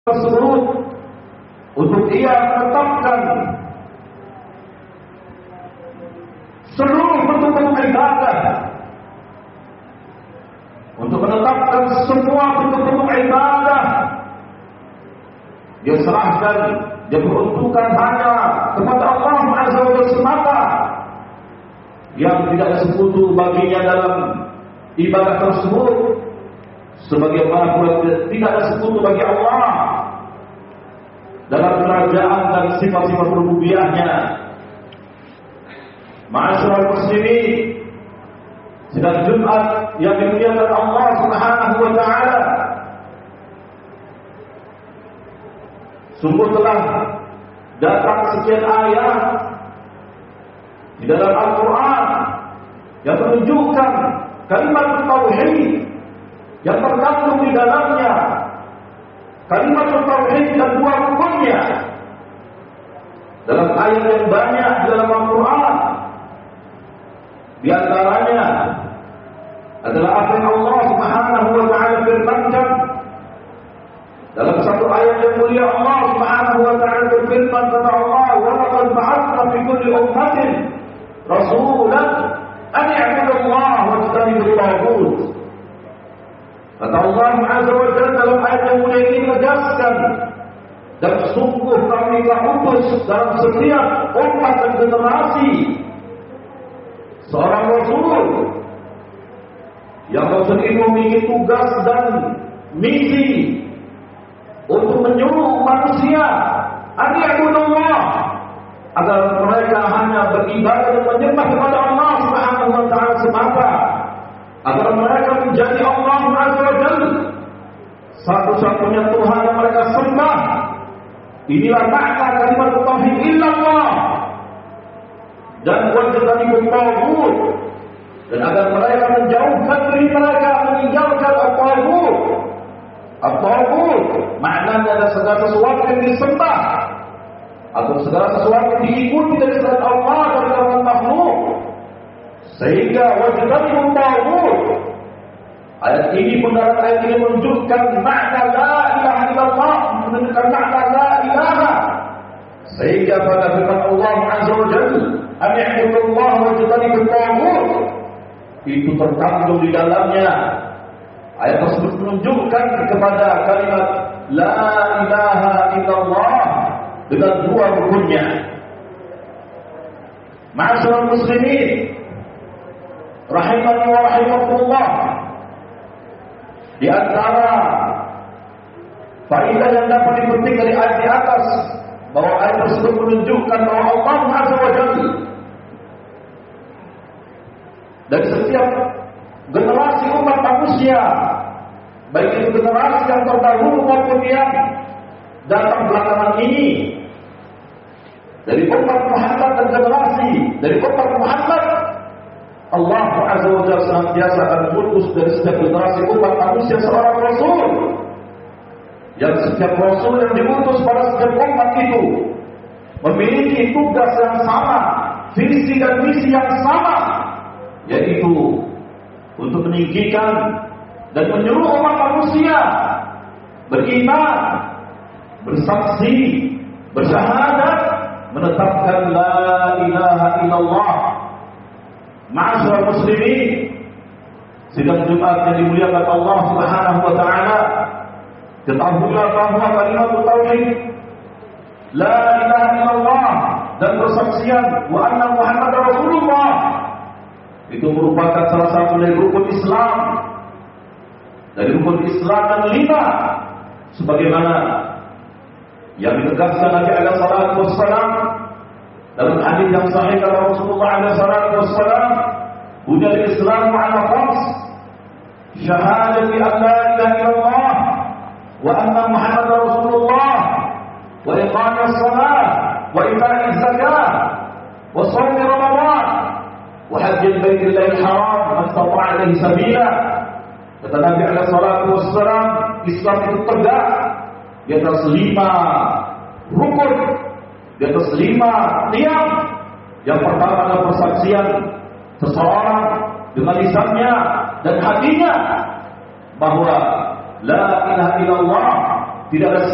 tersebut untuk ia menetapkan seluruh bentuk-bentuk ibadah, untuk menetapkan semua bentuk-bentuk ibadah. Dia serahkan, dia peruntukkan hanya kepada Allah Azza wa Jalla semata, yang tidak ada sekutu baginya dalam ibadah tersebut, sebagaimana pula tidak ada sekutu bagi Allah dalam kerajaan dan sifat-sifat rububiyahnya. Ma'asyiral muslimin, sidang Jumat yang dimuliakan Allah Subhanahu wa taala, sungguh telah datang sekian ayat di dalam Al-Quran yang menunjukkan kalimat tauhid yang terkandung di dalamnya, kalimat tauhid dan dua rukunnya. Dalam ayat yang banyak di dalam Al-Quran, di antaranya adalah apa yang Allah Subhanahu wa taala firmankan dalam satu ayat yang mulia. Allah Subhanahu wa taala berfirman, kata Allah, "Wa laqad ba'athna fi kulli ummatin rasulan an i'budu Allah wa ijtanibu at-taghut." Kata Allah Azza wa Jalla dalam ayat yang mulia ini menegaskan, dan sungguh kami telah utus dalam setiap umat dan generasi seorang Rasul yang Rasul ini memiliki tugas dan misi untuk menyuruh manusia an-i'budullah, agar mereka hanya beribadah dan menyembah kepada Allah Subhanahu wa taala semata, agar mereka menjadi Allah Azza wa Jalla satu-satunya Tuhan yang mereka sembah. Inilah makna kalimat tauhid illallah, dan wajibul taghut, dan agar mereka menjauhkan diri mereka, meninggalkan at-taghut. At-taghut maknanya adalah segala sesuatu yang disembah atau segala sesuatu yang diikuti dari selain Allah dan kalangan makhluk, sehingga wajibul taghut. Ayat ini pun, dalam ayat ini menunjukkan makna la ilaha illallah, menunjukkan makna la ilaha, sehingga pada firman Allah Azza wa Jalla, "Ani'budullah wa ijtanibut taghut," itu terkandung di dalamnya. Ayat tersebut menunjukkan kepada kalimat la ilaha illallah dengan dua rukunnya. Ma'asyiral muslimin rahimani wa rahimakumullah, di antara faedah yang dapat dipetik dari ayat di atas, bahwa ayat tersebut menunjukkan bahwa Allah Azza wa Jalla dari setiap generasi umat manusia, baik itu generasi yang terdahulu maupun yang datang belakangan ini, dari umat Muhammad dan generasi dari umat Muhammad, Allah Azza wa Jalla senantiasa akan mengutus dari setiap generasi umat manusia seorang Rasul, yang setiap Rasul yang diutus pada setiap umat itu memiliki tugas yang sama, visi dan misi yang sama, yaitu untuk meninggikan dan menyuruh umat manusia beriman, bersaksi, bersyahadat, menetapkan la ilaha illallah. Ma'asyiral muslimin, sidang Jumat yang dimuliakan Allah Subhanahu wa taala, ketahuilah bahwa kalimat tauhid la ilaha illallah dan persaksian wa anna Muhammadar Rasulullah itu merupakan salah satu dari rukun Islam, dari rukun Islam yang 5, sebagaimana yang ditegaskan Nabi alaihi salatu wassalam dalam hadis yang sahih dari Rasulullah alaihi salatu wassalam, "Buniyal Islamu 'ala khams, syahadati an la ilaha illallah wa anna Muhammadar Rasulullah wa iqamis shalah wa ita'iz zakah wa shaum Ramadan wa hajjil baitillahil haram man istata'a ilaihi sabila." Kata Nabi alaihi salatu wassalam, Islam itu tegak di atas 5 rukun, di atas 5 tiang. Yang pertama adalah persaksian seseorang dengan lisannya dan hatinya bahwa la ilaha illallah, tidak ada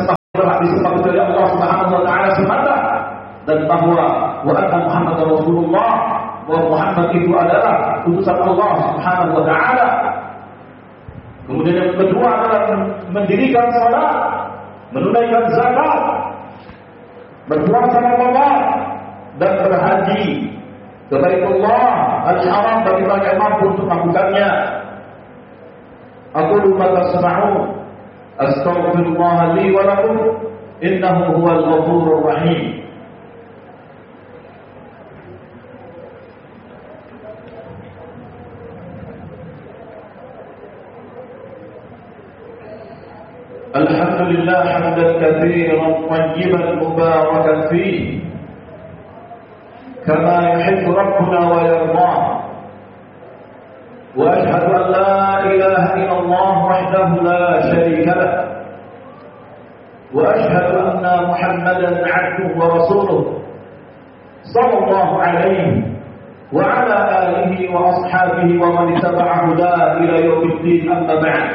berhak disembah kecuali Allah Subhanahu wa taala semata, dan bahwa wa anna Muhammadar Rasulullah, bahwa Muhammad itu adalah utusan Allah Subhanahu wa taala. Kemudian yang kedua adalah mendirikan salat, menunaikan zakat, berpuasa Ramadan, dan berhaji ke Baitullah Al-Haram bagi mereka yang mampu untuk melakukannya. Aqulu ma tasma'un, astaghfirullah li wa lakum, innahu huwal ghafurur rahim. Alhamdulillah hamdan katsiran tayyiban mubarakan fihi kama yuhibbu rabbuna wa yardah. Wa ashhadu an la ilaha illallah wahdahu la sharika lah. Wa ashhadu anna Muhammadan 'abduhu wa rasuluhu sallallahu alaihi wa ala alihi wa ashabihi wa man ittaba'a hudahu ila yaumid din, amma ba'd.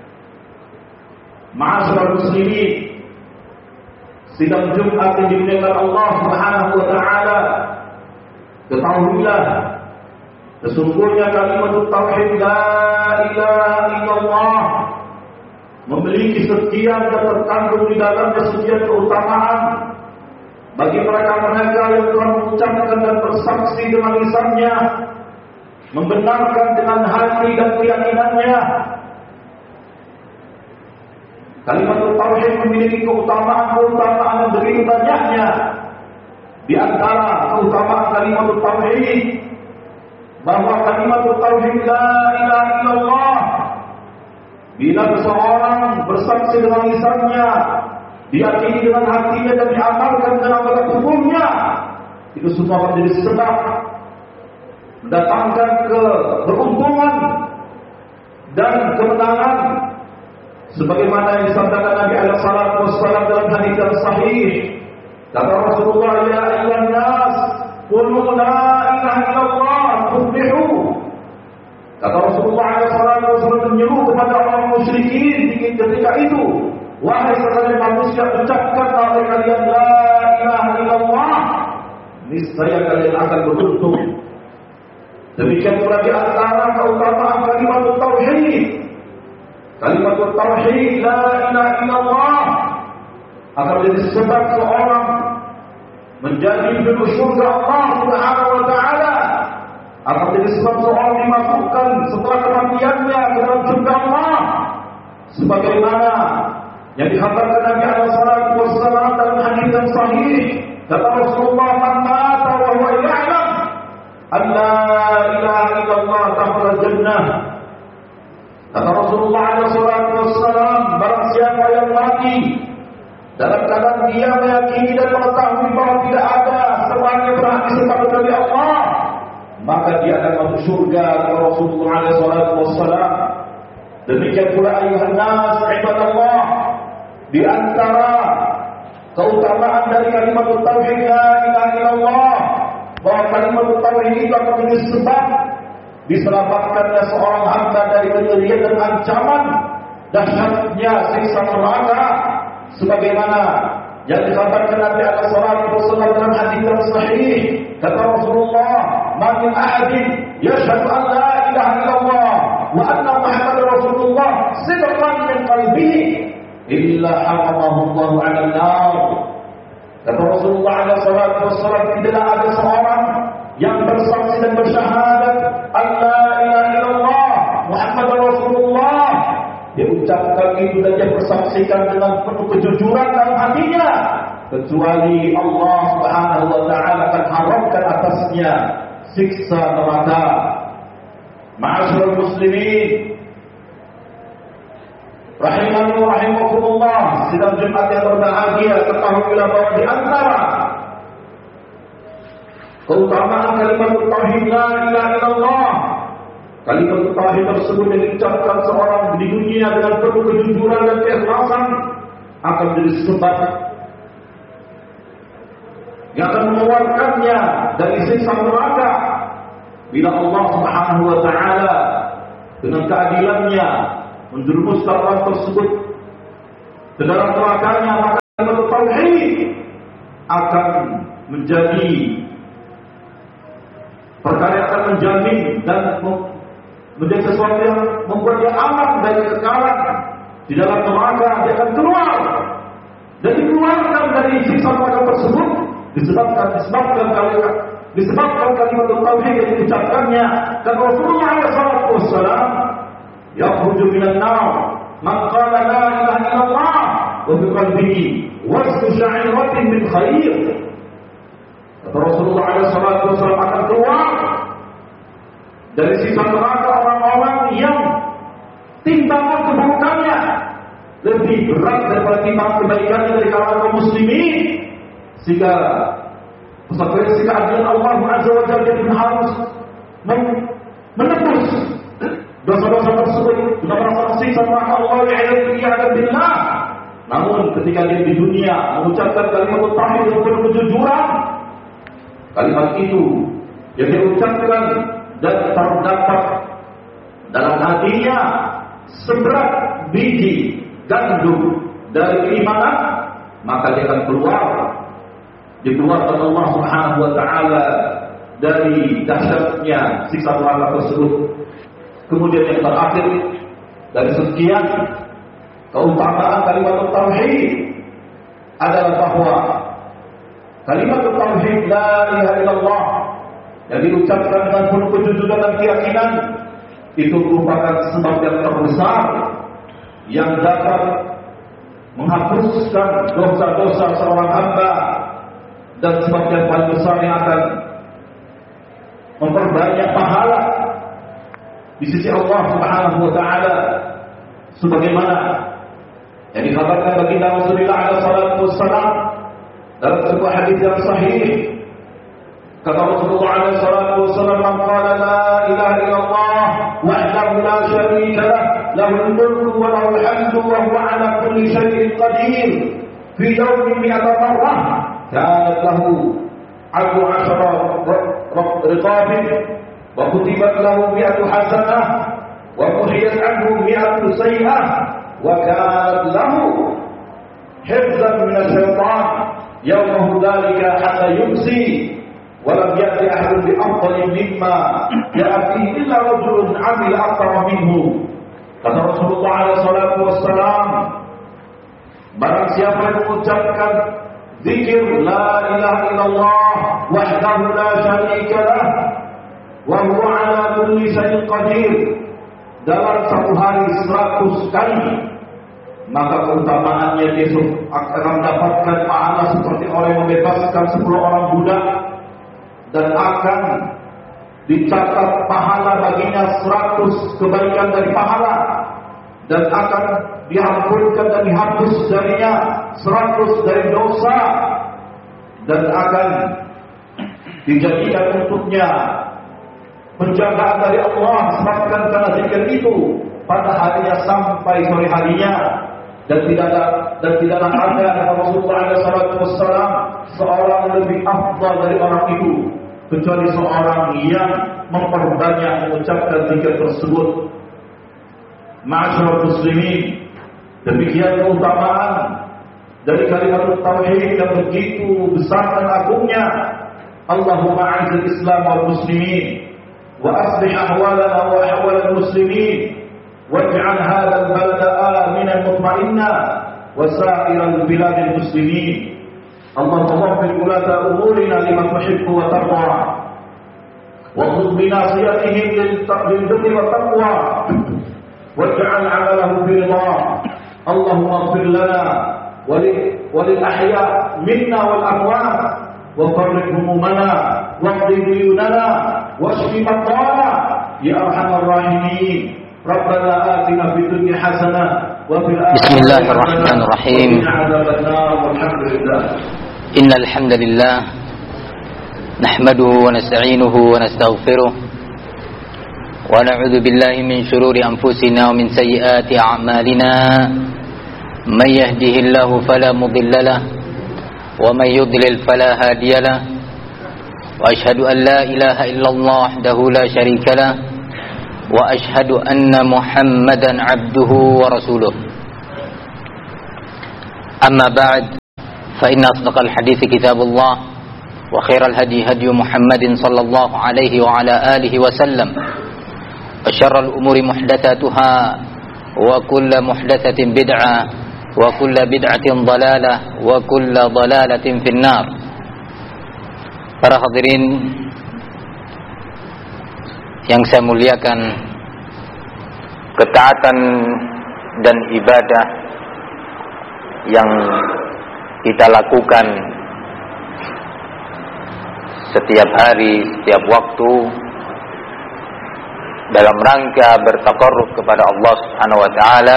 Ma'asyiral muslimin, sidang Jumat yang dimuliakan Allah Subhanahu wa taala, ketahuilah sesungguhnya kalimat tauhid la ilaha illallah memiliki sekian dan terkandung di dalamnya sekian keutamaan bagi mereka-mereka yang telah mengucapkan dan bersaksi dengan lisannya, membenarkan dengan hati dan keyakinannya. Kalimat tauhid memiliki keutamaan-keutamaan yang begitu banyaknya. Di antara keutamaan kalimat tauhid, bahwa kalimat tauhid la ilaha illallah, bila seseorang bersaksi dengan lisannya, diyakini dengan hatinya dan diamalkan dengan anggota tubuhnya, itu semua menjadi sebab mendatangkan keberuntungan dan kemenangan. Sebagaimana yang disabdakan Nabi alaihi salatu wassalam dalam hadis yang sahih, kata Rasulullah, ya ayyuhan nas qulu la ilaha illallah tuflihu. Kata Rasulullah alaihi salatu wassalam menyeru kepada orang musyrikin ketika itu, wahai sekalian manusia, ucapkan oleh kalian la ilaha illallah, niscaya kalian akan beruntung. Demikian pula di antara keutamaan kalimat tauhid, kalimat tauhid la ilaha illallah akan menjadi sebab seorang menjadi penduduk surga Allah Subhanahu wa taala, akan menjadi sebab seorang dimasukkan setelah kematiannya ke dalam surga Allah, sebagaimana yang dikhabarkan Nabi alaihi salatu wassalam dalam hadis yang sahih. Kata Rasulullah, man mata wa huwa ya'lam an la ilaha illallah dakhala jannah. Kata Rasulullah SAW, barang siapa yang mati dalam keadaan dia meyakini dan mengetahui bahwa tidak ada sembahan yang berhak disembah kecuali Allah, maka dia akan masuk surga. Kata Rasulullah SAW. Demikian pula ayuhan nas ibadallah, di antara keutamaan dari kalimat tauhid la ilaha illallah, bahwa kalimat tauhid itu akan menjadi sebab diselamatkannya seorang hamba dari kejadian dan ancaman dahsyatnya siksa neraka, sebagaimana yang dikatakan Nabi alaihi salatu wasallam dalam hadis yang sahih. Kata Rasulullah, "Man min ahadin yashhadu an la ilaha illallah wa anna Muhammadar Rasulullah sidqan min qalbihi illa haramahu Allah 'ala an-nar." Kata Rasulullah alaihi salatu wasallam, tidaklah ada seorang yang bersaksi dan bersyahadat Allah ilaha illallah Muhammadar Rasulullah, dia ucapkan itu dan dia bersaksikan dengan penuh kejujuran dalam hatinya, kecuali Allah Subhanahu wa taala akan haramkan atasnya siksa neraka. Ma'asyiral muslimin rahimani wa rahimakumullah, sidang Jumat yang berbahagia, ketahuilah bahwa di antara keutamaan kalimat tauhid la ilaha illallah, kalimat tauhid tersebut yang diucapkan seorang di dunia dengan penuh kejujuran dan keikhlasan akan menjadi sebab yang akan mengeluarkannya dari siksa neraka bila Allah Subhanahu wa taala dengan keadilannya menjerumuskan orang tersebut ke dalam nerakanya, maka tauhid akan menjadi perkara yang akan menjamin dan menjadi sesuatu yang membuat dia aman dari kekalahan di dalam neraka. Dia akan keluar dan dikeluarkan dari siksa neraka tersebut disebabkan kalimat tauhid yang diucapkannya. Dan Rasulullah SAW, yakhruju minan nar man qala la ilaha illallah wa bi qalbihi wasfu sya'iratin min khair. Kata Rasulullah SAW, akan keluar dari siksa neraka orang-orang yang timbangan keburukannya lebih berat daripada timbangan kebaikannya dari kalangan kaum muslimin, sehingga konsekuensi keadilan Allah Azza wa Jalla pun harus menebus dosa-dosa tersebut. Sudah merasa siksa neraka Allah ya'ala billah. Namun ketika dia di dunia mengucapkan kalimat tauhid dengan penuh kejujuran, kalimat itu yang dia ucapkan dan terdapat dalam hatinya seberat biji gandum dari keimanan, maka dia akan dikeluarkan Allah Subhanahu wa taala dari dahsyatnya siksa neraka tersebut. Kemudian yang terakhir dari sekian keutamaan kalimat tauhid adalah bahwa kalimat tauhid la ilaha illallah yang diucapkan dengan penuh kejujuran dan keyakinan itu merupakan sebab yang terbesar yang dapat menghapuskan dosa-dosa seorang hamba, dan sebab yang paling besar yang akan memperbanyak pahala di sisi Allah Subhanahu wa taala, sebagaimana yang dikabarkan baginda Rasulullah sallallahu alaihi wasallam dalam sebuah hadis yang sahih. Kata Rasulullah sallallahu alaihi wasallam, "Man qala la ilaha illallah wahdahu la syarika lah, lahul mulku wa lahul hamdu wa huwa ala kulli syai'in qadir, fi yawmin mi'ata marrah, kanat lahu 'ashara riqabin wa kutibat lahu 100 hasanah wa muhiyat anhu 100 sayyi'ah wa kanat lahu hifzan min asy-syaitan yawmahu dhalika hatta yumsi wa lam ya'ti ahadun bi afdalin mimma ya'ti illa rajulun 'amila akthara minhu." Kata Rasulullah sallallahu alaihi wasallam, barang siapa yang mengucapkan zikir la ilaha illallah wahdahu la syarika lah wa huwa ala kulli syai'in qadir dalam satu hari 100 kali, maka keutamaannya dia akan mendapatkan pahala seperti orang yang membebaskan 10 orang budak, dan akan dicatat pahala baginya 100 kebaikan dari pahala, dan akan diampunkan dan dihapus darinya 100 dari dosa, dan akan dijadikan untuknya penjagaan dari Allah sebabkan karena zikir itu pada harinya sampai sore harinya. Dan tidaklah ada kata Rasulullah SAW seorang lebih afdal dari orang itu kecuali seorang yang memperbanyak mengucapkan zikir tersebut. Ma'asyiral muslimin, demikian keutamaan dari kalimat tauhid yang begitu besar dan agungnya. Allahumma a'izil Islam wal muslimin wa aslih ahwalana wa ahwalal muslimin waj'al hadzal balada aminan mutma'inna wa sa'iral biladil muslimin. Allahumma ighfir lana umurina liman tuhibbu wa tarda wa khudh bi nasiyatihim lil birri wa taqwa waj'al 'amalahu bi ridha. Allahumma ighfir lana wa lil ahya minna wal amwat wa farrij humumana waqdi duyunana washfi marḍana ya arhamar rahimin. Rabbana atina fid dunya hasanah wa fil akhirati Bismillahirrahmanirrahim. Innal hamdalillah nahmaduhu wa nasta'inuhu wa nastaghfiruh wa na'udzu billahi min shururi anfusina wa min sayyiati a'malina. May yahdihillahu fala mudilla lahu wa may yudlil fala hadiya lahu. Wa asyhadu an la ilaha illallah wahdahu la syarika lahu wa asyhadu anna Muhammadan abduhu wa rasuluh. Amma ba'd, فإن أصدق الحديث كتاب الله وخير الهدي هدي محمد صلى الله عليه وعلى آله وسلم وشر الأمور محدثاتها وكل محدثة بدعة وكل بدعة ضلالة وكل ضلالة في النار. Para hadirin yang saya muliakan, ketaatan dan ibadah yang kita lakukan setiap hari, setiap waktu dalam rangka bertaqarrub kepada Allah Subhanahu wa taala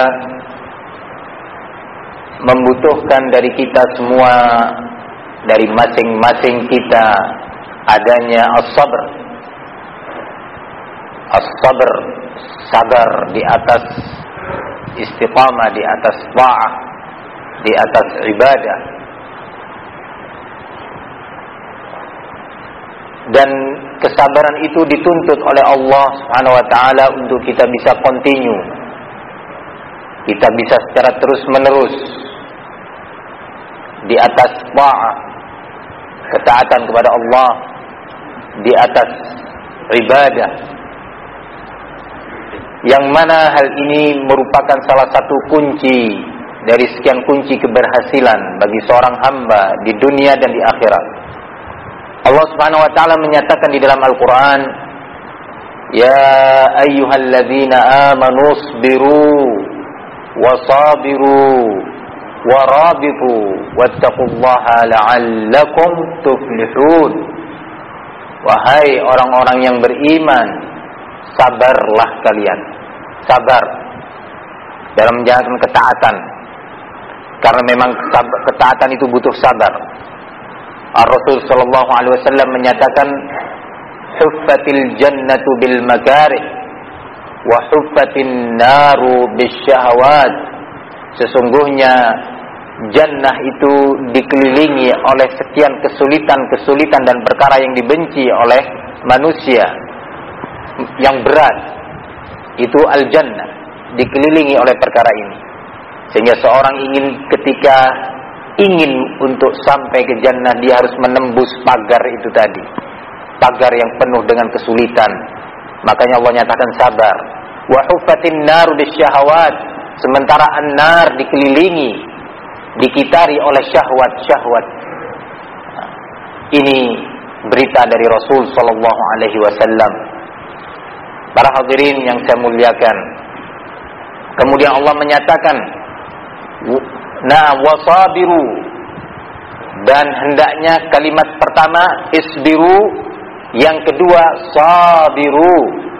membutuhkan dari kita semua, dari masing-masing kita adanya as-sabr. As-sabr, sabar di atas istiqamah, di atas ta'ah, di atas ibadah. Dan kesabaran itu dituntut oleh Allah Subhanahu wa taala untuk kita bisa continue. Kita bisa secara terus-menerus di atas ta'ah, ketaatan kepada Allah, di atas ibadah. Yang mana hal ini merupakan salah satu kunci dari sekian kunci keberhasilan bagi seorang hamba di dunia dan di akhirat. Allah Subhanahu wa taala menyatakan di dalam Al-Qur'an, "Ya ayyuhalladzina amanu isbiru wasabiru warabitu wattaqullaha la'allakum tuflihun." Wahai orang-orang yang beriman, sabarlah kalian. Sabar dalam menjalankan ketaatan, karena memang ketaatan itu butuh sabar. Ar-Rasul sallallahu alaihi wasallam menyatakan, "Huffatil jannatu bil makarih wa huffatin naru bisyahawat." Sesungguhnya jannah itu dikelilingi oleh sekian kesulitan-kesulitan dan perkara yang dibenci oleh manusia. Yang berat itu al-jannah, dikelilingi oleh perkara ini. Sehingga seorang ketika ingin untuk sampai ke jannah, dia harus menembus pagar itu tadi, pagar yang penuh dengan kesulitan. Makanya Allah nyatakan sabar. Wa huffatin naru bisyahawat. Sementara an-nar dikelilingi, dikitari oleh syahwat-syahwat. Ini berita dari Rasul sallallahu alaihi wasallam. Para hadirin yang saya muliakan, kemudian Allah menyatakan, "Na wasabiru." Dan hendaknya kalimat pertama isbiru, yang kedua sabiru.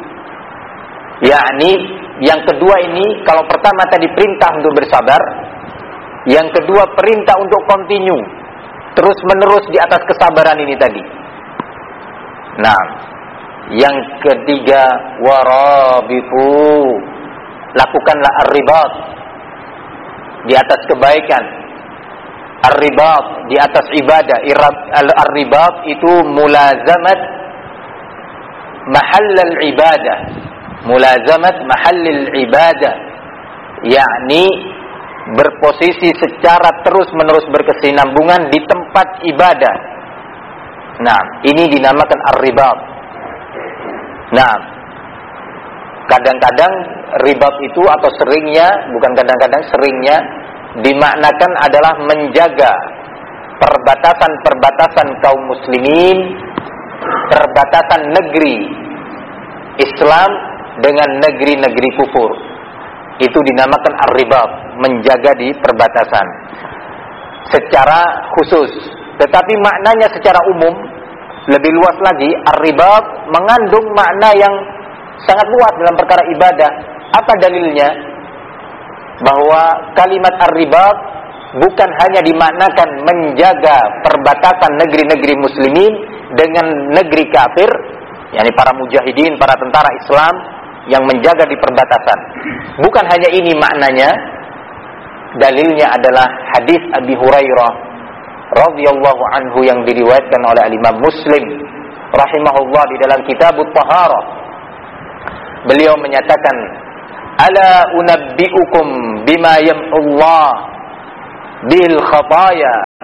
Yakni yang kedua ini, kalau pertama tadi perintah untuk bersabar, yang kedua perintah untuk continue, terus menerus di atas kesabaran ini tadi. Nah, yang ketiga warabitu, lakukanlah ar-ribat di atas kebaikan, ar-ribat di atas ibadah. Ar-ribat itu mulazamat mahallal ibadah, mulazamat mahallil ibadah, yakni berposisi secara terus-menerus berkesinambungan di tempat ibadah. Nah, ini dinamakan ar-ribat. Nah, kadang-kadang ribat itu atau seringnya, bukan kadang-kadang, seringnya dimaknakan adalah menjaga perbatasan-perbatasan kaum muslimin, perbatasan negeri Islam dengan negeri-negeri kufur. Itu dinamakan ar-ribat, menjaga di perbatasan secara khusus. Tetapi maknanya secara umum lebih luas lagi. Ar-ribat mengandung makna yang sangat luas dalam perkara ibadah. Apa dalilnya? Bahwa kalimat ar-ribat bukan hanya dimaknakan menjaga perbatasan negeri-negeri muslimin dengan negeri kafir, yakni para mujahidin, para tentara Islam yang menjaga di perbatasan. Bukan hanya ini maknanya. Dalilnya adalah hadis Abi Hurairah radhiyallahu anhu yang diriwayatkan oleh Imam Muslim rahimahullah di dalam Kitabut Taharah. Beliau menyatakan, "Ala unabbiukum bima yamhullah bil khataya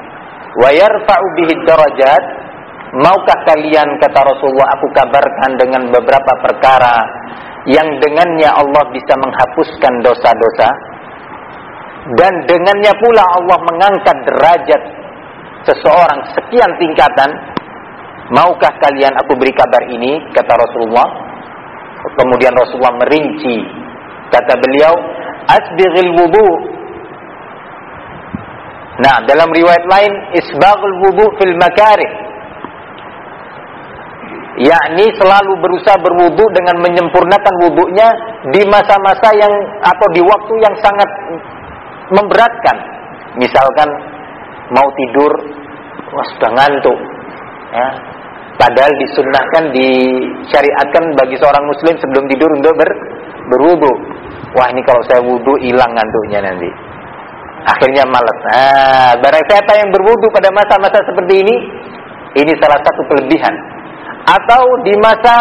wa yarfa'u bihi darajat. Maukah kalian, kata Rasulullah, aku kabarkan dengan beberapa perkara yang dengannya Allah bisa menghapuskan dosa-dosa, dan dengannya pula Allah mengangkat derajat seseorang sekian tingkatan. Maukah kalian aku beri kabar ini, kata Rasulullah. Kemudian Rasulullah merinci, kata beliau, asbighil wudu. Nah, dalam riwayat lain, isbaghul wudu fil makarih, yakni selalu berusaha berwudu dengan menyempurnakan wudunya di masa-masa yang atau di waktu yang sangat memberatkan. Misalkan mau tidur, wah sudah ngantuk, ya. Padahal disunnahkan, disyariatkan bagi seorang muslim sebelum tidur untuk berwudu. Wah, ini kalau saya wudu hilang ngantuknya nanti. Akhirnya malas. Nah, barang siapa yang berwudu pada masa-masa seperti ini salah satu kelebihan. Atau di masa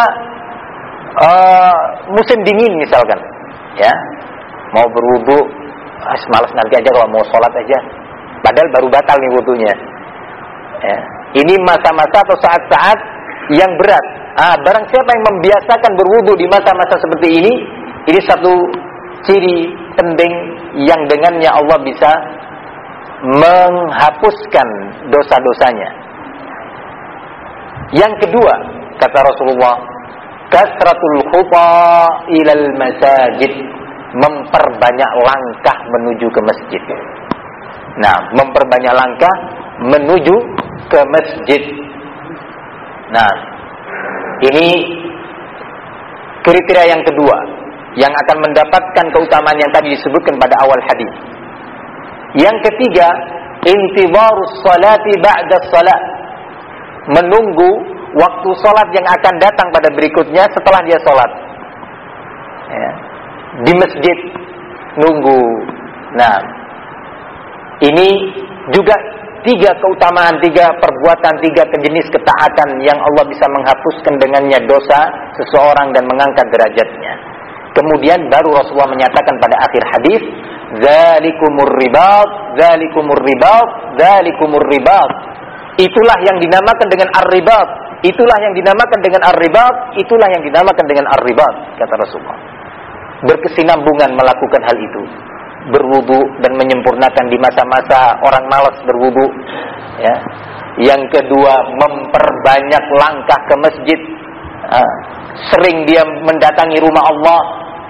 musim dingin misalkan, ya, mau berwudu, malas nanti aja kalau mau sholat aja. Padahal baru batal nih wudunya. Ya. Ini masa-masa atau saat-saat yang berat. Barang siapa yang membiasakan berwudu di masa-masa seperti ini satu ciri penting yang dengannya Allah bisa menghapuskan dosa-dosanya. Yang kedua, kata Rasulullah, kasratul khuta ilal masajid, memperbanyak langkah menuju ke masjid. Nah, memperbanyak langkah menuju ke masjid. Nah, ini kriteria yang kedua yang akan mendapatkan keutamaan yang tadi disebutkan pada awal hadis. Yang ketiga, intidharus salati ba'da salat, menunggu waktu salat yang akan datang pada berikutnya setelah dia salat, ya, di masjid nunggu. Nah, ini juga tiga keutamaan, tiga perbuatan, tiga jenis ketaatan yang Allah bisa menghapuskan dengannya dosa seseorang dan mengangkat derajatnya. Kemudian baru Rasulullah menyatakan pada akhir hadis, zalikumur ribat, zalikumur ribat, zalikumur ribat. Itulah yang dinamakan dengan ar-ribat, itulah yang dinamakan dengan ar-ribat, itulah yang dinamakan dengan ar-ribat, kata Rasulullah. Berkesinambungan melakukan hal itu, berwudu dan menyempurnakan di masa-masa orang malas berwudu, ya. Yang kedua, memperbanyak langkah ke masjid, sering dia mendatangi rumah Allah.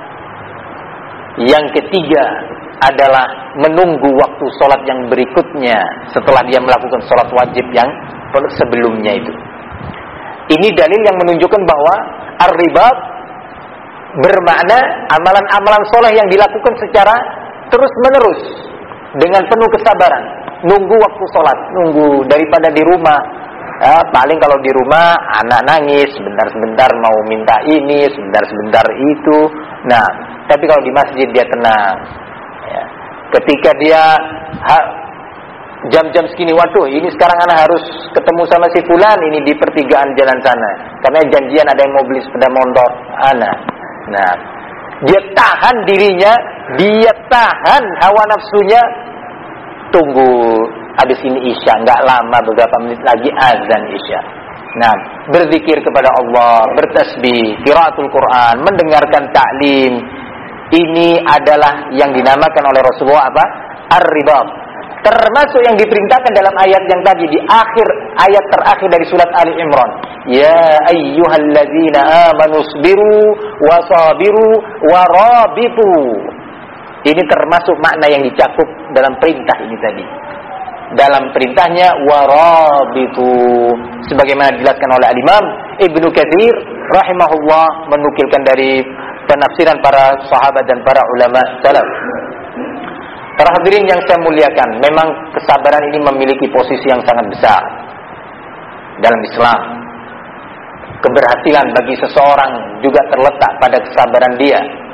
Yang ketiga adalah menunggu waktu sholat yang berikutnya setelah dia melakukan sholat wajib yang sebelumnya itu. Ini dalil yang menunjukkan bahwa ar-ribat bermakna amalan-amalan soleh yang dilakukan secara terus-menerus dengan penuh kesabaran. Nunggu waktu sholat, nunggu daripada di rumah. Paling kalau di rumah anak nangis, sebentar-sebentar mau minta ini, sebentar-sebentar itu. Nah, tapi kalau di masjid dia tenang, ya. Ketika dia jam-jam segini, waduh ini sekarang anak harus ketemu sama si fulan ini di pertigaan jalan sana, karena janjian ada yang mau beli sepeda motor anak. Nah, dia tahan dirinya, dia tahan hawa nafsunya, tunggu habis ini isya, nggak lama, beberapa menit lagi azan isya. Nah, berzikir kepada Allah, bertasbih, qiraatul Quran, mendengarkan taklim. Ini adalah yang dinamakan oleh Rasulullah apa? Ar-ribat. Termasuk yang diperintahkan dalam ayat yang tadi di akhir ayat terakhir dari surat Ali Imran. Ya ayyuhalladzina amanu sabiru wasabiru warabitu. Ini termasuk makna yang dicakup dalam perintah ini tadi. Dalam perintahnya warabitu, sebagaimana dijelaskan oleh Al-Imam Ibnu Katsir rahimahullah menukilkan dari penafsiran para sahabat dan para ulama salaf. Para hadirin yang saya muliakan, memang kesabaran ini memiliki posisi yang sangat besar dalam Islam. Keberhasilan bagi seseorang juga terletak pada kesabaran dia.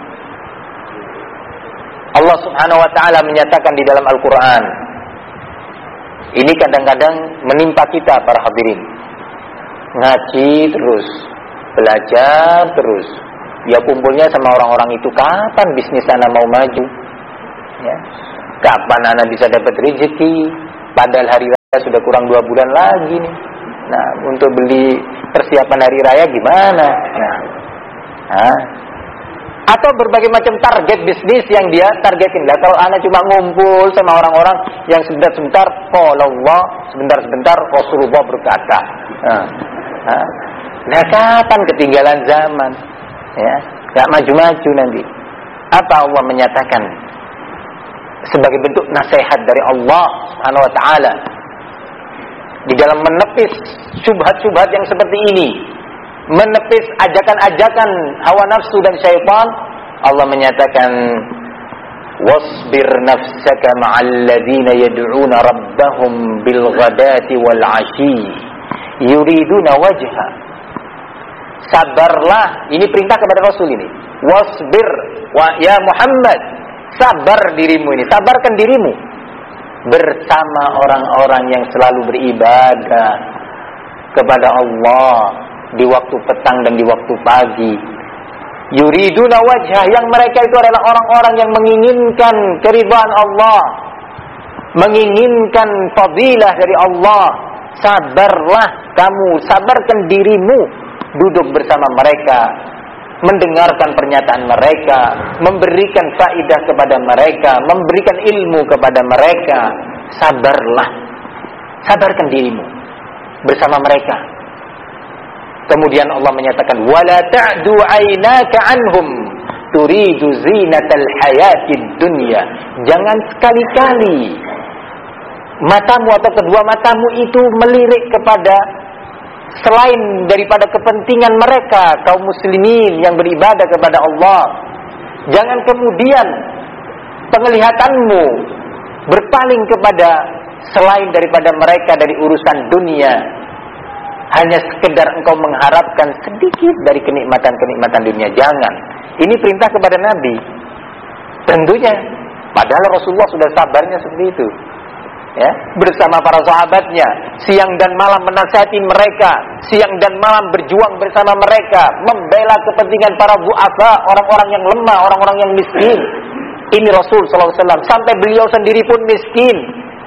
Allah Subhanahu wa taala menyatakan di dalam Al-Qur'an. Ini kadang-kadang menimpa kita para hadirin. Ngaji terus, belajar terus. Ya kumpulnya sama orang-orang itu, kapan bisnis anak mau maju? Ya. Kapan anak bisa dapat rezeki? Padahal hari sudah kurang 2 bulan lagi nih. Nah, untuk beli persiapan hari raya gimana? Nah, atau berbagai macam target bisnis yang dia targetin. Lah kalau anak cuma ngumpul sama orang-orang yang sebentar-sebentar Allah, sebentar-sebentar Rasulullah berkata. Nah, kapan ketinggalan zaman? Ya, enggak maju-maju nanti. Apa Allah menyatakan sebagai bentuk nasihat dari Allah Subhanahu wa taala di dalam menepis syubhat-syubhat yang seperti ini, menepis ajakan-ajakan hawa nafsu dan syaitan. Allah menyatakan wasbir nafsaka ma'al ladzina yad'una rabbahum bil ghadati wal 'ashi yuriduna wajha. Sabarlah, ini perintah kepada Rasul ini. Wasbir wa ya Muhammad, sabar dirimu ini, sabarkan dirimu bersama orang-orang yang selalu beribadah kepada Allah di waktu petang dan di waktu pagi. Yuriduna wajhah, yang mereka itu adalah orang-orang yang menginginkan keridhaan Allah, menginginkan fadilah dari Allah. Sabarlah kamu, sabarkan dirimu duduk bersama mereka, mendengarkan pernyataan mereka, memberikan faidah kepada mereka, memberikan ilmu kepada mereka. Sabarlah, sabarkan dirimu bersama mereka. Kemudian Allah menyatakan wala ta'du 'ainaka 'anhum turidu zinatal hayatid dunya. Jangan sekali-kali matamu atau kedua matamu itu melirik kepada selain daripada kepentingan mereka kaum muslimin yang beribadah kepada Allah. Jangan kemudian penglihatanmu berpaling kepada selain daripada mereka dari urusan dunia, hanya sekedar engkau mengharapkan sedikit dari kenikmatan-kenikmatan dunia. Jangan. Ini perintah kepada Nabi. Tentunya padahal Rasulullah sudah sabarnya seperti itu. Ya, bersama para sahabatnya, siang dan malam menasihati mereka, siang dan malam berjuang bersama mereka, membela kepentingan para du'afa, orang-orang yang lemah, orang-orang yang miskin. Ini Rasul sallallahu alaihi wasallam, sampai beliau sendiri pun miskin.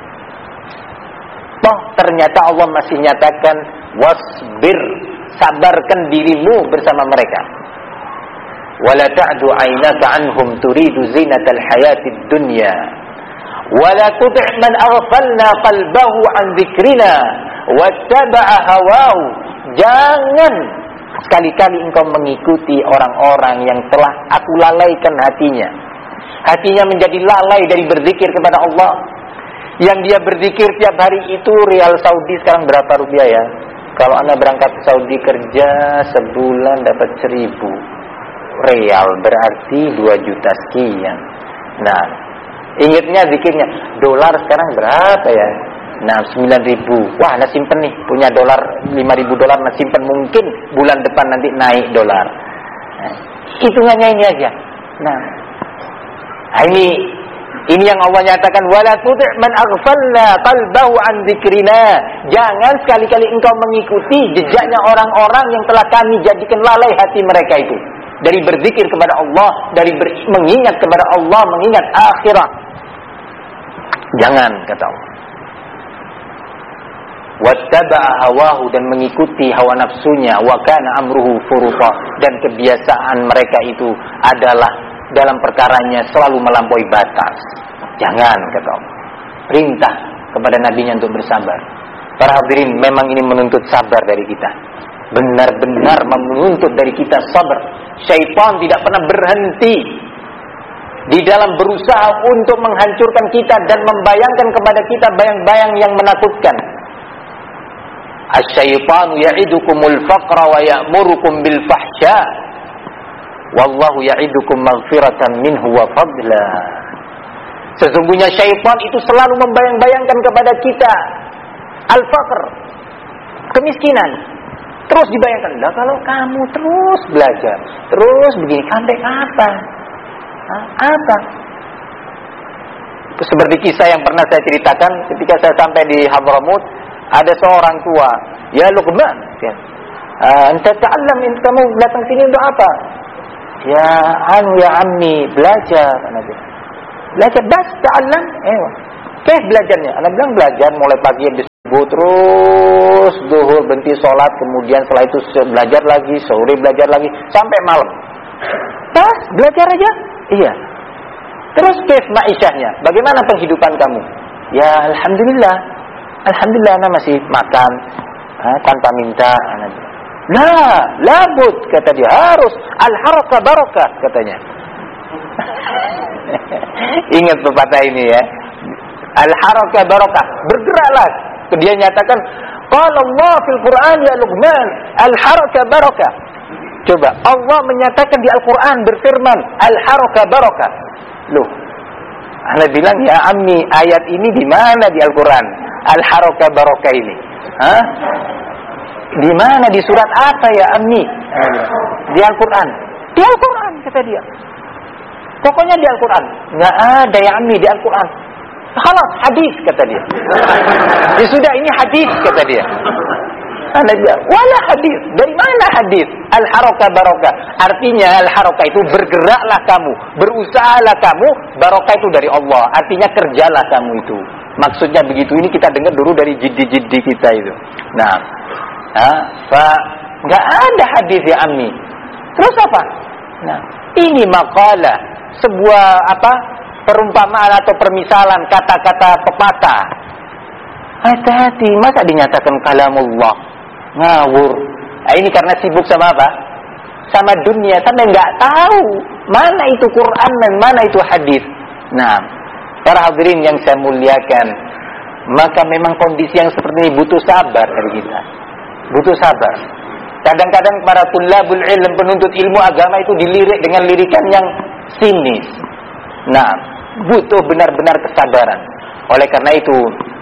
Toh ternyata Allah masih nyatakan wasbir, sabarkan dirimu bersama mereka. Wala ta'du 'ainaka 'anhum turidu zinatal hayatid dunya. Wala tuti' man aghfalna qalbahu an dzikrina wattaba'a hawahu. Jangan sekali-kali engkau mengikuti orang-orang yang telah aku lalaikan hatinya. Hatinya menjadi lalai dari berzikir kepada Allah. Yang dia berzikir tiap hari itu rial Saudi sekarang berapa rupiah ya? Kalau Anda berangkat ke Saudi kerja sebulan dapat 1.000 rial, berarti 2 juta sekian. Nah, ingatnya zikirnya, dolar sekarang berapa ya? Nah, 9.000. Wah, Anda simpen nih, punya dolar 5.000 dolar, Anda simpen, mungkin bulan depan nanti naik dolar. Nah, hitungannya ini aja. Nah, ini yang Allah nyatakan wala tuti' man aghfalna qalbahu an dzikrina. Jangan sekali-kali engkau mengikuti jejaknya orang-orang yang telah kami jadikan lalai hati mereka itu dari berzikir kepada Allah, dari mengingat kepada Allah, mengingat akhirat. Jangan, kata Allah. Wattaba'a hawahu, dan mengikuti hawa nafsunya, wa kana amruhu furuta, dan kebiasaan mereka itu adalah dalam perkaranya selalu melampaui batas. Jangan, kata Allah. Perintah kepada nabinya untuk bersabar. Para hadirin, memang ini menuntut sabar dari kita. Benar-benar menuntut dari kita sabar. Syaitan tidak pernah berhenti di dalam berusaha untuk menghancurkan kita dan membayangkan kepada kita bayang-bayang yang menakutkan. Asy-syaitanu ya'idukumul faqra wa ya'murukum bil fahsya. Wallahu ya'idukum maghfiratan minhu wa fadla. Sesungguhnya syaitan itu selalu membayang-bayangkan kepada kita al-faqr, kemiskinan. Terus dibayangkan, lah kalau kamu terus belajar, terus begini, sampai kapan? Apa? Seperti kisah yang pernah saya ceritakan ketika saya sampai di Hadramut, ada seorang tua, ya Luqman, anta ta'allam, kamu datang sini untuk apa? Ya ammi, belajar. Belajar bas ta'allam. Kayak belajarnya. Anak bilang belajar mulai pagi habis terus zuhur berhenti sholat, kemudian setelah itu belajar lagi, sore belajar lagi, sampai malam. Belajar aja? Iya. Terus kif ma'isyahnya, bagaimana penghidupan kamu? Ya alhamdulillah, ana masih makan tanpa minta. Labud, kata dia, harus al-haraka barakah, katanya. Ingat pepatah ini ya, al-haraka barakah, bergeraklah. Dia nyatakan, qala Allah fil Quran ya Luqman, al-haraka barakah. Coba, Allah menyatakan di Al-Quran, berfirman, al-haraka barakah. Loh, ana bilang, ya ammi, ayat ini di mana di Al-Quran? Al-haraka barakah ini. Di mana, di surat apa ya ammi? Di Al-Quran. Di Al-Quran, kata dia. Pokoknya di Al-Quran. Nggak ada ya ammi di Al-Quran. Khalas, hadis, kata dia. Ya sudah, ini hadis, kata dia. Ana bilang, wala hadis. Dari mana hadis? Al-haraka barakah. Artinya al-haraka itu bergeraklah kamu, berusahalah kamu, barakah itu dari Allah. Artinya kerjalah kamu itu. Maksudnya begitu. Ini kita dengar dulu dari jiddi-jiddi kita itu. Nah, nggak ada hadis ya ammi. Terus apa? Nah, ini makalah, sebuah perumpamaan atau permisalan, kata-kata pepatah. Hati-hati, masa dinyatakan kalamullah? Ngawur. Ini karena sibuk sama apa? Sama dunia, sampai nggak tahu mana itu Quran dan mana itu hadis. Nah, para hadirin yang saya muliakan, maka memang kondisi yang seperti ini butuh sabar dari kita. Butuh sabar. Kadang-kadang para tulabul ilm, penuntut ilmu agama itu dilirik dengan lirikan yang sinis. Nah, butuh benar-benar kesabaran. Oleh karena itu,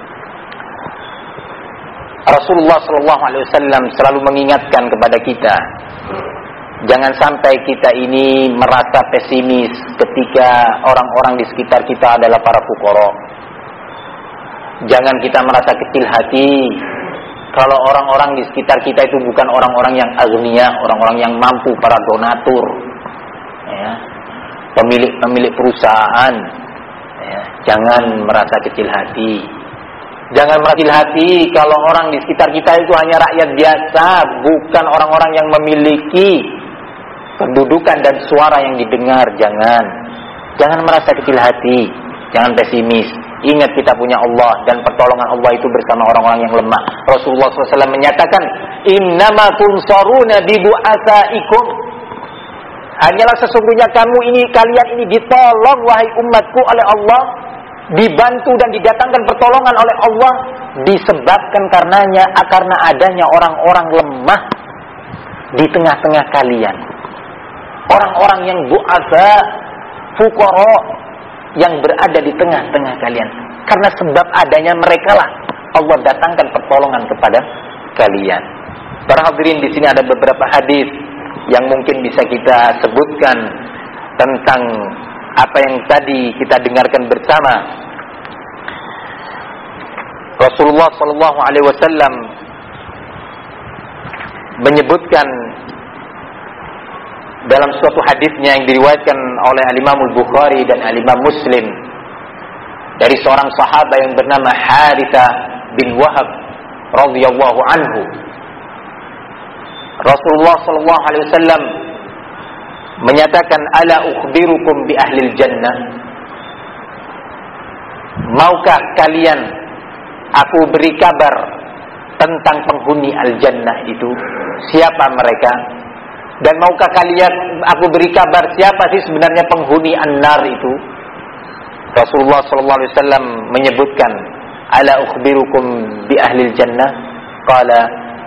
Rasulullah SAW selalu mengingatkan kepada kita, jangan sampai kita ini merasa pesimis ketika orang-orang di sekitar kita adalah para fuqara. Jangan kita merasa kecil hati kalau orang-orang di sekitar kita itu bukan orang-orang yang agniya, orang-orang yang mampu, para donatur, ya, pemilik perusahaan. Ya, jangan merasa kecil hati. Jangan merasa kecil hati kalau orang di sekitar kita itu hanya rakyat biasa, bukan orang-orang yang memiliki kedudukan dan suara yang didengar. Jangan merasa kecil hati, jangan pesimis. Ingat kita punya Allah dan pertolongan Allah itu bersama orang-orang yang lemah. Rasulullah SAW menyatakan, innama tunsaruna bidu'asaikum. Hanyalah sesungguhnya kalian ini ditolong wahai umatku oleh Allah, dibantu dan didatangkan pertolongan oleh Allah disebabkan karena adanya orang-orang lemah di tengah-tengah kalian. Orang-orang yang du'asa, fuqara, yang berada di tengah-tengah kalian. Karena sebab adanya mereka lah Allah datangkan pertolongan kepada kalian. Para hadirin, di sini ada beberapa hadis yang mungkin bisa kita sebutkan tentang apa yang tadi kita dengarkan bersama. Rasulullah SAW menyebutkan dalam suatu hadisnya yang diriwayatkan oleh Al-Imam Al-Bukhari dan Al-Imam Muslim dari seorang sahabat yang bernama Harithah bin Wahab radhiyallahu anhu. Rasulullah SAW menyatakan, ala ukhbirukum bi ahlil jannah. Maukah kalian aku beri kabar tentang penghuni al-jannah itu? Siapa mereka? Dan maukah kalian aku beri kabar siapa sih sebenarnya penghuni an-nar itu? Rasulullah SAW menyebutkan, ala ukhbirukum bi ahlil jannah? Qala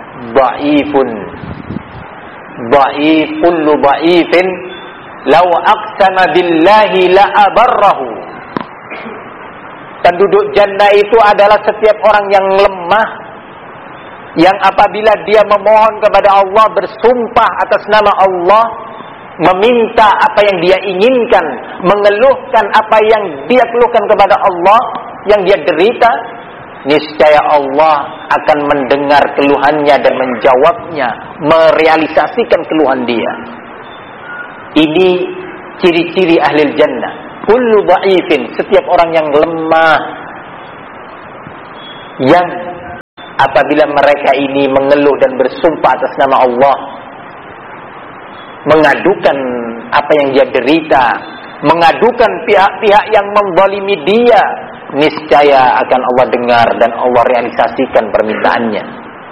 kullu dha'ifin law aqsama billahi la abarrahu. Penduduk jannah itu adalah setiap orang yang lemah, yang apabila dia memohon kepada Allah, bersumpah atas nama Allah, meminta apa yang dia inginkan, mengeluhkan apa yang dia keluhkan kepada Allah, yang dia derita, niscaya Allah akan mendengar keluhannya dan menjawabnya, merealisasikan keluhan dia. Ini ciri-ciri ahli jannah. Kullu dha'ifin, setiap orang yang lemah, yang apabila mereka ini mengeluh dan bersumpah atas nama Allah, mengadukan apa yang dia derita, mengadukan pihak-pihak yang menzalimi dia, niscaya akan Allah dengar dan Allah realisasikan permintaannya.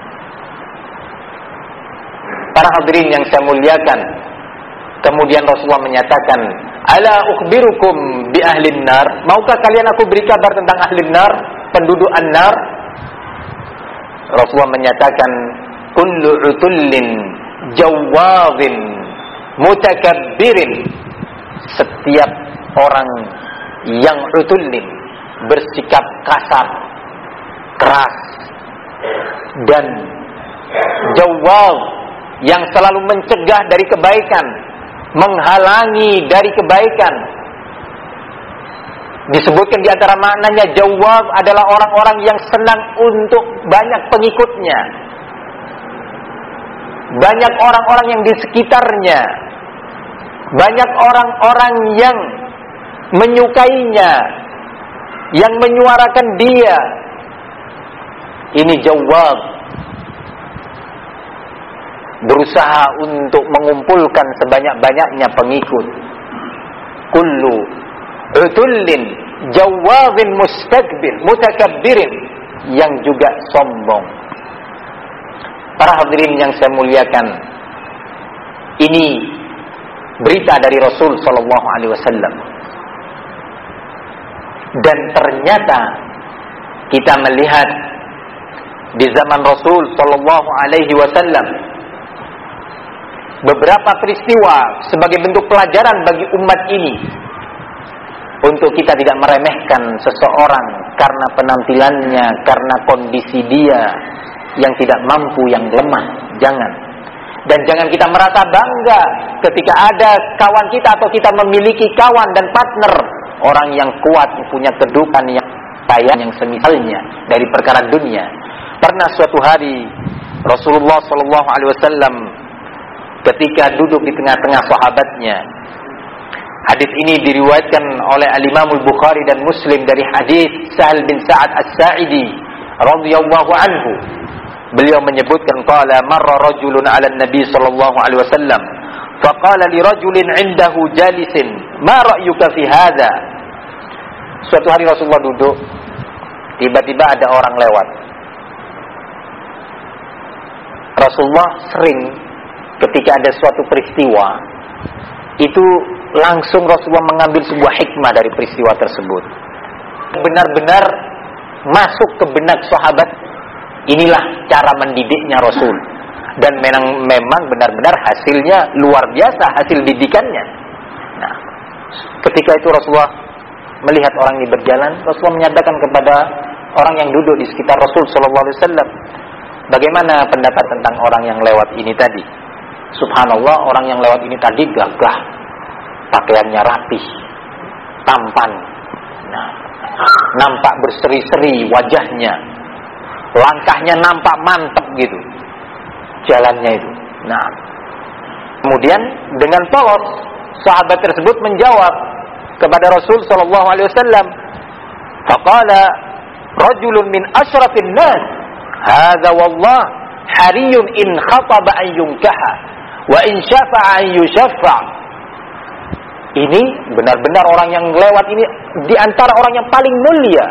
Para hadirin yang saya muliakan, kemudian Rasulullah menyatakan, ala ukhbirukum bi ahlin nar, maukah kalian aku beri kabar tentang ahlin nar, penduduk an-nar? Rasulullah menyatakan, kullu utullin jawazin mutakabbirin, setiap orang yang utullin, bersikap kasar, keras, dan jawaz, yang selalu mencegah dari kebaikan, menghalangi dari kebaikan. Disebutkan di antara maknanya, jawaz adalah orang-orang yang senang untuk banyak pengikutnya, banyak orang-orang yang di sekitarnya, banyak orang-orang yang menyukainya, yang menyuarakan dia. Ini jawaz, berusaha untuk mengumpulkan sebanyak-banyaknya pengikut. Kullu utullin jawazin mustakbir mutakabbirin, yang juga sombong. Para hadirin yang saya muliakan, ini berita dari Rasul sallallahu alaihi wasallam. Dan ternyata kita melihat di zaman Rasul sallallahu alaihi wasallam beberapa peristiwa sebagai bentuk pelajaran bagi umat ini, untuk kita tidak meremehkan seseorang karena penampilannya, karena kondisi dia yang tidak mampu, yang lemah. Jangan. Dan jangan kita merasa bangga ketika ada kawan kita atau kita memiliki kawan dan partner, orang yang kuat, punya kedudukan yang kaya, yang semisalnya dari perkara dunia. Pernah suatu hari Rasulullah SAW ketika duduk di tengah-tengah sahabatnya. Hadis ini diriwayatkan oleh Al-Imam Al-Bukhari dan Muslim dari hadis Sahal bin Sa'ad As-Sa'idi radhiyallahu anhu. Beliau menyebutkan, qala marra rajulun 'ala an-nabi sallallahu alaihi wasallam faqala li rajulin 'indahu jalisin ma ra'yuka fi hadha. Suatu hari Rasulullah duduk, tiba-tiba ada orang lewat. Rasulullah sering ketika ada suatu peristiwa itu langsung Rasulullah mengambil sebuah hikmah dari peristiwa tersebut, benar-benar masuk ke benak sahabat. Inilah cara mendidiknya Rasul, dan memang benar-benar hasilnya luar biasa, hasil didikannya. Nah, ketika itu Rasulullah melihat orang ini berjalan, Rasulullah menyatakan kepada orang yang duduk di sekitar Rasul sallallahu alaihi wasallam, bagaimana pendapat tentang orang yang lewat ini tadi? Subhanallah, orang yang lewat ini tadi gagah, pakaiannya rapih, tampan, nah, nampak berseri-seri wajahnya, langkahnya nampak mantap gitu, jalannya itu. Nah, kemudian dengan polos sahabat tersebut menjawab kepada Rasul sallallahu alaihi wasallam, faqala rajulun min asyrafin nas, hadza wallah hariyun in khataba an yunkaha wa in syafa'a an yushaffa. Ini benar-benar orang yang lewat ini di antara orang yang paling mulia.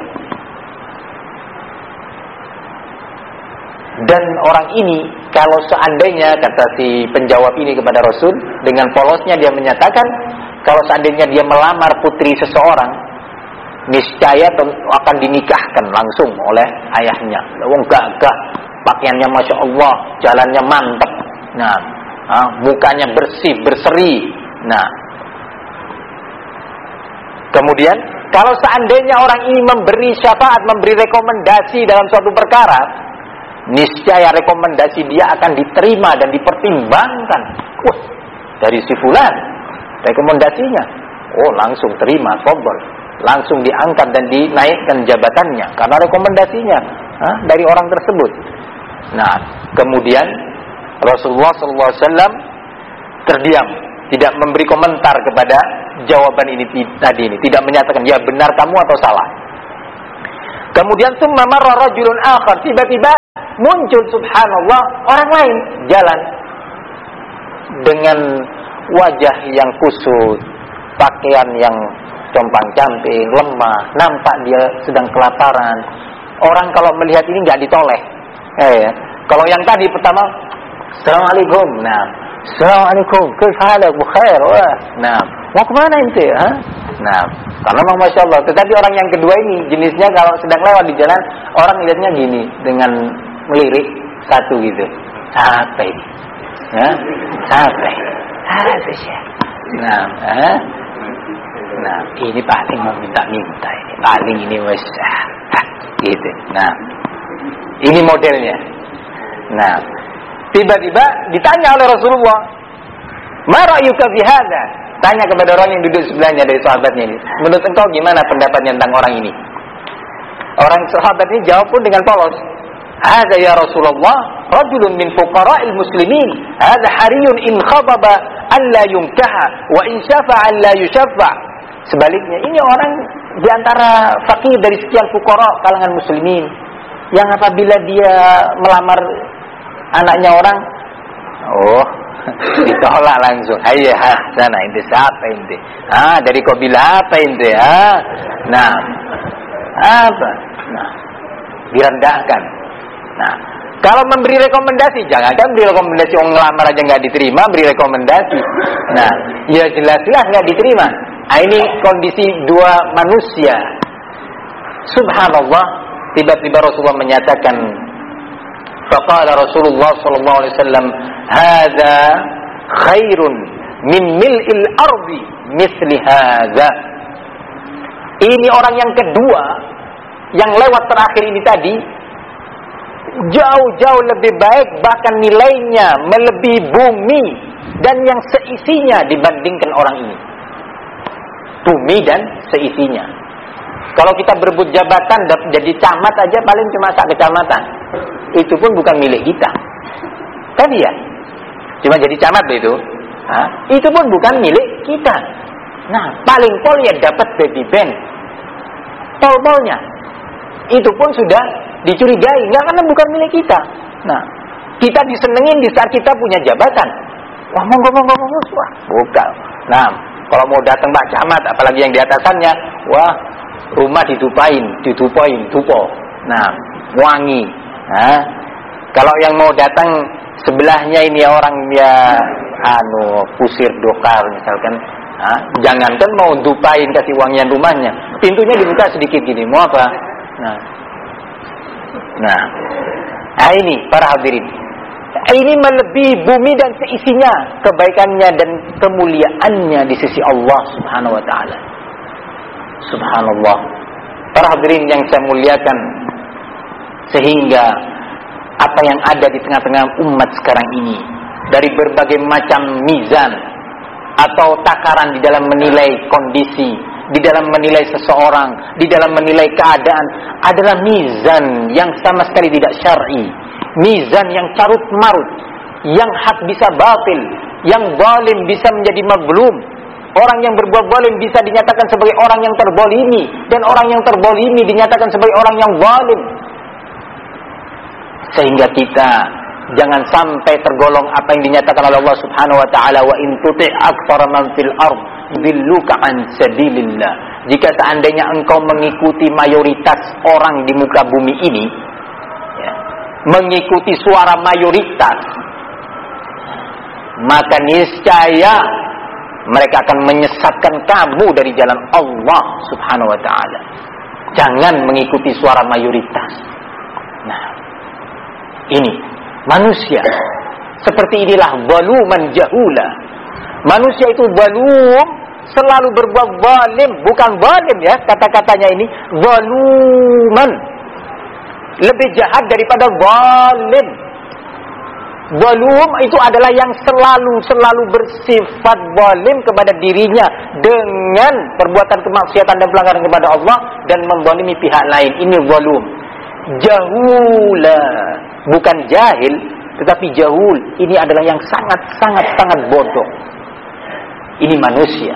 Dan orang ini, kalau seandainya, kata si penjawab ini kepada Rasul, dengan polosnya dia menyatakan, kalau seandainya dia melamar putri seseorang, niscaya akan dinikahkan langsung oleh ayahnya. Wong gagah, pakaiannya Masya Allah, jalannya mantap, nah, mukanya bersih, berseri. Nah, kemudian kalau seandainya orang ini memberi syafaat, memberi rekomendasi dalam suatu perkara, niscaya rekomendasi dia akan diterima dan dipertimbangkan. Wah, dari si fulan rekomendasinya, oh langsung terima, tobol, langsung diangkat dan dinaikkan jabatannya karena rekomendasinya dari orang tersebut. Nah, kemudian Rasulullah SAW terdiam, tidak memberi komentar kepada jawaban ini tadi ini, tidak menyatakan ya benar kamu atau salah. Kemudian summa marra rajulun akhar, tiba-tiba muncul subhanallah orang lain jalan dengan wajah yang kusut, pakaian yang compang-camping, lemah, nampak dia sedang kelaparan. Orang kalau melihat ini nggak ditoleh. Kalau yang tadi pertama, Assalamualaikum. Nah, Assalamualaikum. Kaifa bu khair? Wah. Nah, mau kemana ente? Nah, karena memang Masya Allah. Tetapi orang yang kedua ini jenisnya kalau sedang lewat di jalan, orang lihatnya gini dengan melirik satu gitu. Sampai. Ya, sampai. Nah, ini paling mau minta-minta ini. Paling ini wes gitu. Nah, ini modelnya. Nah, tiba-tiba ditanya oleh Rasulullah, "Ma ra'yuka fi hadza?" Tanya kepada orang yang duduk sebelahnya dari sahabatnya ini. Menurut engkau gimana pendapatnya tentang orang ini? Orang sahabat ini jawab pun dengan polos. "Hadza ya Rasulullah, rajulun min fuqara'il muslimin. Hadza hariyun in khababa an la yunkaha wa in syafa'a an la yushaffa." Sebaliknya, ini orang di antara fakir dari sekian fuqara kalangan muslimin yang apabila dia melamar anaknya orang, ditolak langsung. Ayo, sana ente siapa ente? Dari kabilah apa ente? Nah, apa? Nah, direndahkan. Nah, kalau memberi rekomendasi, jangan kan beri rekomendasi orang ngelamar aja nggak diterima, beri rekomendasi. Nah, ya jelas-jelas nggak diterima. Ini kondisi dua manusia. Subhanallah, tiba-tiba Rasulullah menyatakan, faqala Rasulullah sallallahu alaihi wasallam, "Hadza khairun min mil'il ardi misli hadza." Ini orang yang kedua yang lewat terakhir ini tadi jauh-jauh lebih baik, bahkan nilainya melebihi bumi dan yang seisinya dibandingkan orang ini. Bumi dan seisinya. Kalau kita berebut jabatan jadi camat aja paling cuma sak kecamatan. Itu pun bukan milik kita. Kan ya? Cuma jadi camat itu. Itu pun bukan milik kita. Nah, paling pol ya dapat baby band. Pol-polnya. Itu pun sudah dicurigai, enggak, karena bukan milik kita. Nah, kita disenengin di saat kita punya jabatan. Wah, monggo, wah, bukan. Nah, kalau mau datang Pak Camat, apalagi yang di atasannya, wah, rumah ditupain, tupo. Nah, wangi. Nah, kalau yang mau datang sebelahnya ini orang ya pusir dokar misalkan, jangankan mau dupain kasih wangian rumahnya, pintunya dibuka sedikit gini, mau apa? Nah, ini para hadirin, ini melebihi bumi dan seisinya, kebaikannya dan kemuliaannya di sisi Allah Subhanahu wa taala. Subhanallah. Para hadirin yang saya muliakan, sehingga apa yang ada di tengah-tengah umat sekarang ini, dari berbagai macam mizan atau takaran di dalam menilai kondisi, di dalam menilai seseorang, di dalam menilai keadaan, adalah mizan yang sama sekali tidak syar'i, mizan yang carut marut, yang hak bisa batil, yang zalim bisa menjadi mazlum. Orang yang berbuat zalim bisa dinyatakan sebagai orang yang terzalimi, dan orang yang terzalimi dinyatakan sebagai orang yang zalim. Sehingga kita jangan sampai tergolong apa yang dinyatakan oleh Allah Subhanahu wa taala, wa in tuti' aktsara man fil ard yudilluka an sabilillah. Jika seandainya engkau mengikuti mayoritas orang di muka bumi ini, ya, mengikuti suara mayoritas, maka niscaya mereka akan menyesatkan kamu dari jalan Allah Subhanahu wa taala. Jangan mengikuti suara mayoritas. Nah, ini manusia seperti inilah zaluman jahula. Manusia itu zalum, selalu berbuat zalim, bukan zalim ya, kata-katanya ini zaluman. Lebih jahat daripada zalim. Zalum itu adalah yang selalu bersifat zalim kepada dirinya dengan perbuatan kemaksiatan dan pelanggaran kepada Allah dan menzalimi pihak lain. Ini zalum. Jahula, bukan jahil, tetapi jahul. Ini adalah yang sangat bodoh. Ini manusia.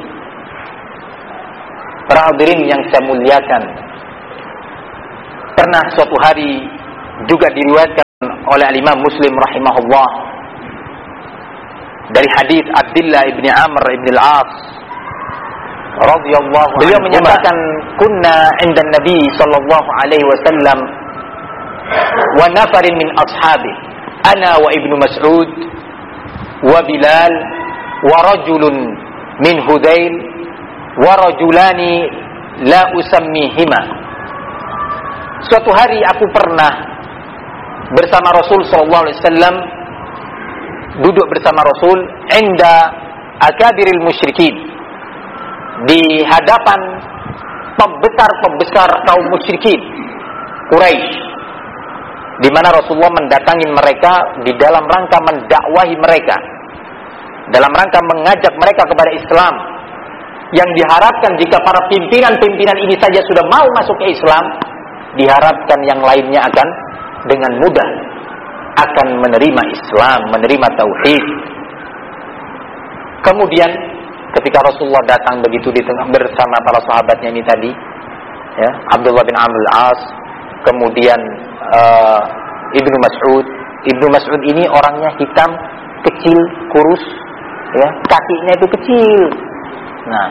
Para hadirin yang saya muliakan, pernah suatu hari juga diriwayatkan oleh Imam Muslim rahimahullah dari hadis Abdullah ibn Amr ibn al-As radhiyallahu anhu. Beliau menyatakan, kunna 'inda Nabi sallallahu alaihi wasallam wa nafarin min ashabi, ana wa Ibnu Mas'ud wa Bilal wa rajulun min Hudayl wa rajulani la usammihima. Suatu hari aku pernah bersama Rasul sallallahu alaihi wasallam, duduk bersama Rasul inda akabiril musyrikin, di hadapan pembesar-pembesar kaum musyrikin Quraisy, di mana Rasulullah mendatangi mereka di dalam rangka mendakwahi mereka, dalam rangka mengajak mereka kepada Islam, yang diharapkan jika para pimpinan-pimpinan ini saja sudah mau masuk ke Islam, diharapkan yang lainnya akan dengan mudah akan menerima Islam, menerima tauhid. Kemudian ketika Rasulullah datang begitu di tengah bersama para sahabatnya ini tadi, ya, Abdullah bin Amr al-As, kemudian Ibnu Mas'ud. Ibnu Mas'ud ini orangnya hitam, kecil, kurus, ya, kakinya itu kecil. Nah,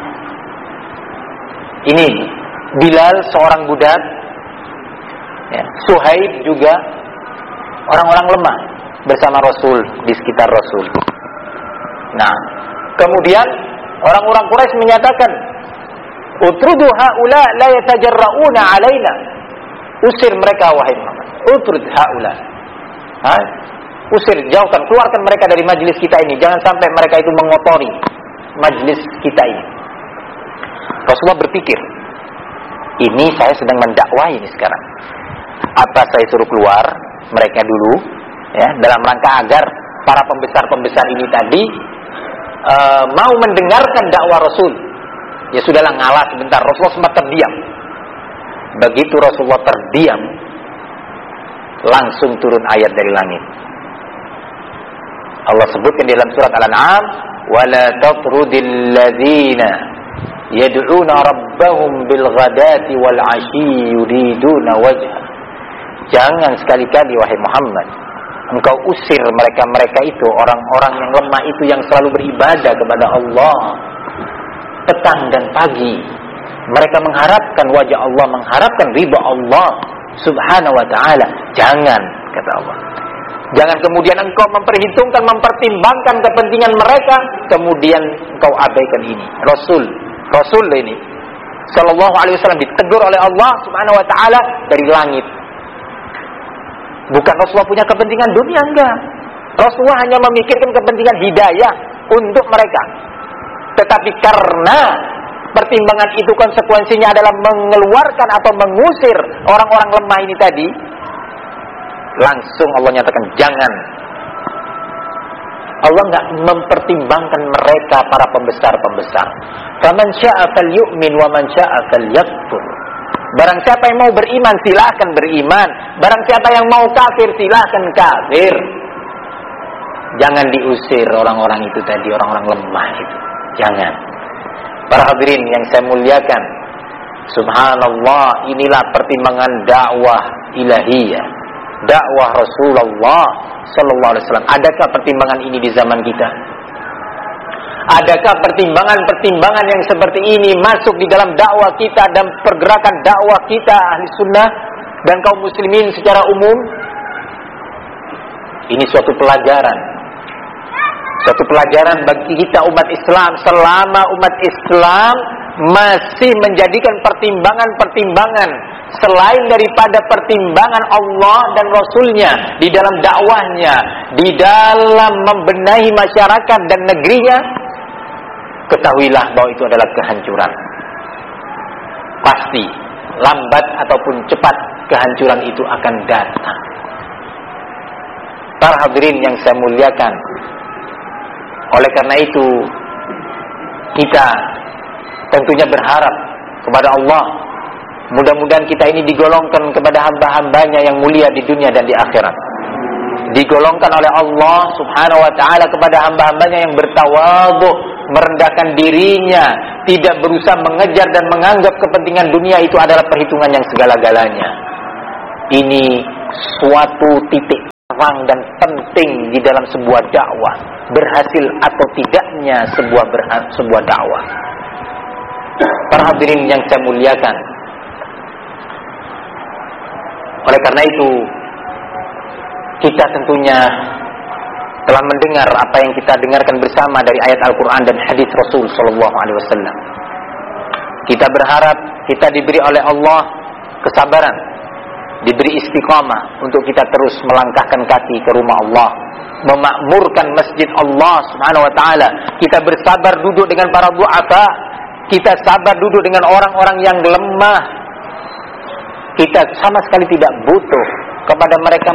ini Bilal seorang budak, ya, Suhaib juga orang-orang lemah bersama Rasul, di sekitar Rasul. Nah, kemudian orang-orang Quraisy menyatakan, "Utrudu haula la yatajarrauna alaina." Usir mereka wahai Muhammad. Utrud haula. Usir, jauhkan, keluarkan mereka dari majelis kita ini. Jangan sampai mereka itu mengotori majelis kita ini. Rasulullah berpikir, ini saya sedang mendakwah ini sekarang. Apa saya suruh keluar mereka dulu, ya, dalam rangka agar para pembesar-pembesar ini tadi mau mendengarkan dakwah Rasul. Ya sudahlah, ngalah sebentar. Rasulullah sempat terdiam. Begitu Rasulullah terdiam, langsung turun ayat dari langit. Allah sebutkan di dalam surat Al-An'am, "Wala tatrudil ladzina yad'una rabbahum bil ghadati wal 'ashyi yuriduna wajha." Jangan sekali-kali wahai Muhammad engkau usir mereka-mereka itu, orang-orang yang lemah itu yang selalu beribadah kepada Allah petang dan pagi. Mereka mengharapkan wajah Allah, mengharapkan ridha Allah subhanahu wa ta'ala. Jangan, kata Allah. Jangan kemudian engkau memperhitungkan, mempertimbangkan kepentingan mereka, kemudian engkau abaikan ini. Rasul ini sallallahu alaihi wasallam ditegur oleh Allah subhanahu wa ta'ala dari langit. Bukan Rasulullah punya kepentingan dunia, enggak. Rasulullah hanya memikirkan kepentingan hidayah untuk mereka. Tetapi karena pertimbangan itu konsekuensinya adalah mengeluarkan atau mengusir orang-orang lemah ini tadi, langsung Allah nyatakan jangan. Allah enggak mempertimbangkan mereka para pembesar-pembesar. Faman syaa falyu'min wa man syaa falyakfur. Barang siapa yang mau beriman, silahkan beriman. Barang siapa yang mau kafir, silahkan kafir. Jangan diusir orang-orang itu tadi, orang-orang lemah itu. Jangan. Para hadirin yang saya muliakan, subhanallah, inilah pertimbangan dakwah ilahiyah, dakwah Rasulullah sallallahu alaihi wasallam. Adakah pertimbangan ini di zaman kita? Adakah pertimbangan-pertimbangan yang seperti ini masuk di dalam dakwah kita dan pergerakan dakwah kita ahli sunnah dan kaum muslimin secara umum? Ini suatu pelajaran bagi kita umat Islam, selama umat Islam masih menjadikan pertimbangan-pertimbangan selain daripada pertimbangan Allah dan Rasulnya di dalam dakwahnya, di dalam membenahi masyarakat dan negerinya. Ketahuilah bahwa itu adalah kehancuran. Pasti lambat ataupun cepat kehancuran itu akan datang. Para hadirin yang saya muliakan, oleh karena itu kita tentunya berharap kepada Allah, mudah-mudahan kita ini digolongkan kepada hamba-hambanya yang mulia di dunia dan di akhirat. Digolongkan oleh Allah subhanahu wa ta'ala kepada hamba-hambanya yang bertawadhu, merendahkan dirinya, tidak berusaha mengejar dan menganggap kepentingan dunia itu adalah perhitungan yang segala-galanya. Ini suatu titik terang dan penting di dalam sebuah dakwah, berhasil atau tidaknya sebuah dakwah. Para hadirin yang saya muliakan, oleh karena itu kita tentunya telah mendengar apa yang kita dengarkan bersama dari ayat Al-Quran dan hadis Rasul Sallallahu Alaihi Wasallam. Kita berharap kita diberi oleh Allah kesabaran, diberi istiqamah untuk kita terus melangkahkan kaki ke rumah Allah, memakmurkan masjid Allah Subhanahu Wa Taala. Kita bersabar duduk dengan para du'afa, kita sabar duduk dengan orang-orang yang lemah. Kita sama sekali tidak butuh kepada mereka